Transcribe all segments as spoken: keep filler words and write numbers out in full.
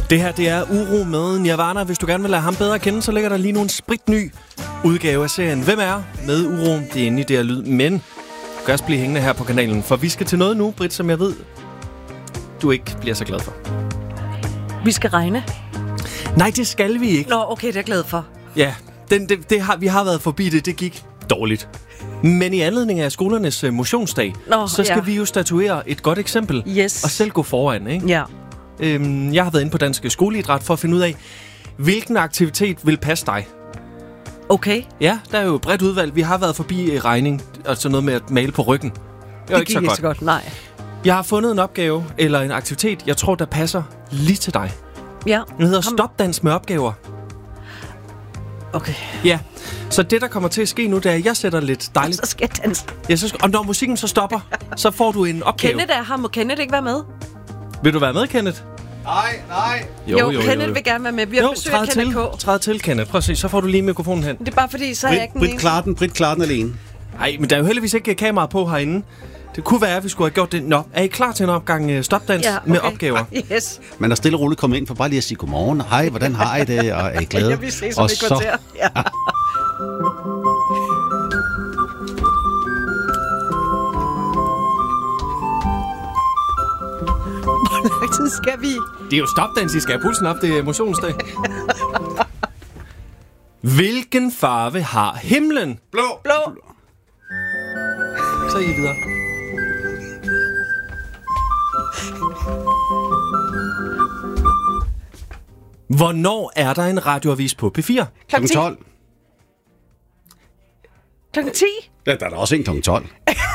Det her, det er Uro med Nirvana. Hvis du gerne vil lade ham bedre kende, så ligger der lige nu en spritny udgave af serien Hvem er? Med Uro. Det er inde i det her lyd, men du kan også blive hængende her på kanalen, for vi skal til noget nu, Britt, som jeg ved, du ikke bliver så glad for. Vi skal regne. Nej, det skal vi ikke. Nå, okay, det er jeg glad for. Ja, den, det, det har, vi har været forbi det. Det gik dårligt. Men i anledning af skolernes uh, motionsdag, Nå, så skal ja. vi jo statuere et godt eksempel. Yes. Og selv gå foran, ikke? Ja. Øhm, jeg har været inde på Dansk Skoleidræt for at finde ud af, hvilken aktivitet vil passe dig. Okay. Ja, der er jo et bredt udvalg. Vi har været forbi uh, regning, altså noget med at male på ryggen. Det, det ikke gik så ikke godt. så godt, nej. Jeg har fundet en opgave, eller en aktivitet, jeg tror, der passer lige til dig. Ja. Den hedder Stopdans med opgaver. Okay. Ja, så det, der kommer til at ske nu, det er, at jeg sætter lidt dejligt... Så skal jeg danse. Ja, så skal... Og når musikken så stopper, så får du en opgave. Kenneth er her. Må Kenneth ikke være med? Vil du være med, Kenneth? Nej, nej. Jo, jo, jo Kenneth jo, jo. vil gerne være med. Vi har jo, besøg af Kenneth K. Træd til, Kenneth. Prøv at se, så får du lige mikrofonen hen. Det er bare fordi, så er Brit, jeg ikke den Brit eneste. klarer den, Brit klarer den alene. Nej, men der er jo heldigvis ikke kamera på herinde. Det kunne være, at vi skulle have gjort det. Nå, er I klar til en opgang stopdans ja, okay. med opgaver? Yes. Man er stille og roligt kommet ind for bare lige at sige godmorgen. Hej, hvordan har I det? Og er I glade? Ja, vi ses om et kvarter. Ja. Hvor lang tid skal vi? Det er jo stopdans, I skal have pulsen op. Det er motionsdag. Hvilken farve har himlen? Blå. Blå. Så er I videre. Hvornår er der en radioavis på P fire? klokken tolv. Klokken ti? Ja, der er der også en klokken tolv.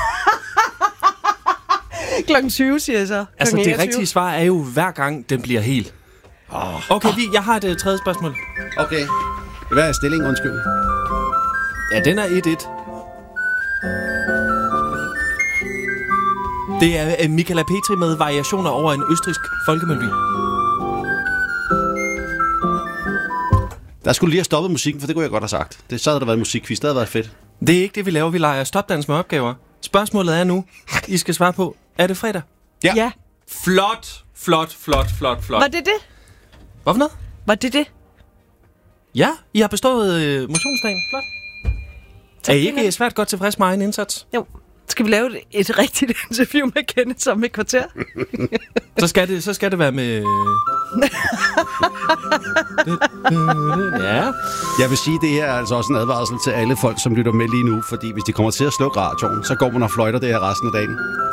klokken tyve, siger jeg så. Altså, det enogtyve. rigtige svar er jo, hver gang den bliver helt. Okay, vi, jeg har et uh, tredje spørgsmål. Okay. Hvad er stillingen? Undskyld. Ja, den er et et. Det er uh, Michaela Petri med variationer over en østrigsk folkemelodi. Der skulle lige have stoppet musikken, for det kunne jeg godt have sagt. Det, så havde der været musikquiz, det havde været fedt. Det er ikke det, vi laver. Vi leger stopdans med opgaver. Spørgsmålet er nu, I skal svare på, er det fredag? Ja. Ja. Flot, flot, flot, flot, flot. Var det det? Hvorfor noget? Var det det? Ja, I har bestået øh, motionsdagen. Flot. Tak, er I ikke Kenneth. svært godt tilfreds med egen indsats? Jo. Skal vi lave et, et rigtigt interview med Kenneth om et kvarter? så, skal det, så skal det være med... ja. Jeg vil sige, det her er altså også en advarsel til alle folk, som lytter med lige nu, fordi hvis de kommer til at slukke radioen, så går man og fløjter det her resten af dagen.